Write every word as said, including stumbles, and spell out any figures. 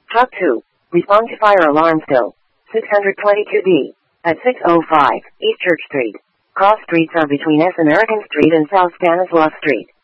Truck two. Respond to fire alarm still. six twenty-two B. At six oh five East Church Street. Cross streets are between S. American Street and South Stanislaus Street.